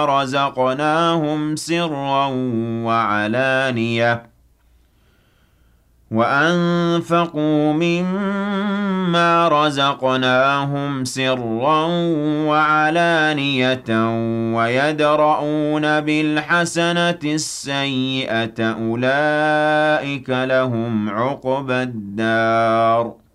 رزقناهم سرا وعلانية وأنفقوا مما رزقناهم سرا وعلانية ويدرؤون بالحسنة السيئة أولئك لهم عقبى الدار